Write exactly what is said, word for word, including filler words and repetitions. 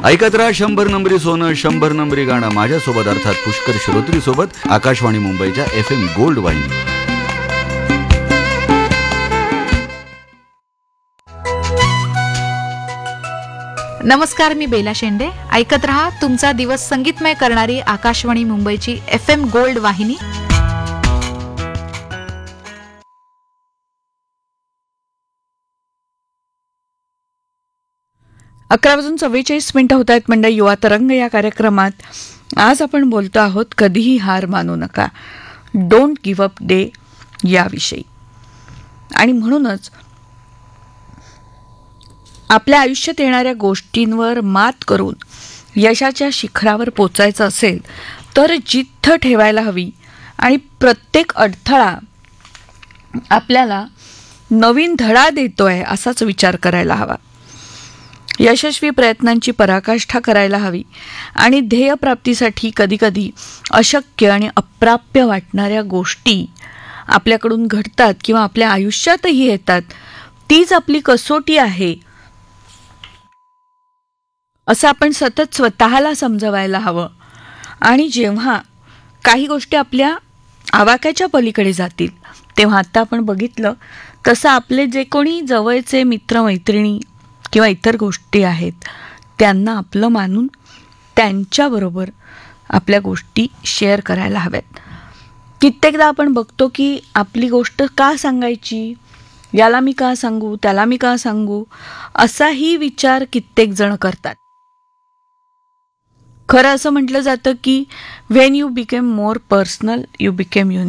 ऐकत राहा शंभर नंबरी सोनं शंभर नंबरी गाणं माझ्यासोबत अर्थात पुष्कर श्रोत्री सोबत आकाशवाणी मुंबईच्या एफ एम गोल्ड वाहिनीवर. नमस्कार, मी बेला शेंडे. ऐकत रहा तुमचा दिवस संगीतमय करणारी आकाशवाणी मुंबईची एफ एम गोल्ड वाहिनी. अकरा वाजून चव्वेचाळीस मिनिटं होत आहेत मंडळी. युवा तरंग या कार्यक्रमात आज आपण बोलतो आहोत कधीही हार मानू नका, डोंट गिव्ह अप डे याविषयी. आणि म्हणूनच आपल्या आयुष्यात येणाऱ्या गोष्टींवर मात करून यशाच्या शिखरावर पोचायचं असेल तर जिद्द ठेवायला हवी आणि प्रत्येक अडथळा आपल्याला नवीन धडा देतोय असाच विचार करायला हवा. यशस्वी प्रयत्नांची पराकाष्ठा करायला हवी आणि ध्येयप्राप्तीसाठी कधीकधी अशक्य आणि अप्राप्य वाटणाऱ्या गोष्टी आपल्याकडून घडतात किंवा आपल्या आयुष्यातही येतात. तीच आपली कसोटी आहे असं आपण सतत स्वतःला समजवायला हवं. आणि जेव्हा काही गोष्टी आपल्या आवाक्याच्या पलीकडे जातील तेव्हा आता आपण बघितलं तसं आपले जे कोणी जवळचे मित्रमैत्रिणी किंवा इतर गोष्टी आहेत त्यांना आपलं मानून त्यांच्याबरोबर आपल्या गोष्टी शेअर करायला हव्यात. कित्येकदा आपण बघतो की आपली गोष्ट का सांगायची, याला मी का सांगू, त्याला मी का सांगू, असाही विचार कित्येक जण करतात. खरं असं म्हटलं जातं की when you became more personal you became unique.